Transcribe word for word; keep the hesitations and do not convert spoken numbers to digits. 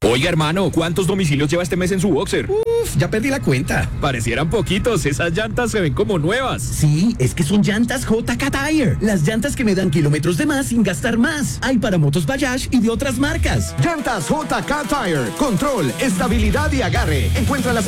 Oiga, hermano, ¿cuántos domicilios lleva este mes en su boxer? Uf, ya perdí la cuenta. Parecieran poquitos, esas llantas se ven como nuevas. Sí, es que son llantas J K Tire. Las llantas que me dan kilómetros de más sin gastar más. Hay para motos Bajaj y de otras marcas. Llantas J K Tire. Control, estabilidad y agarre. Encuéntralas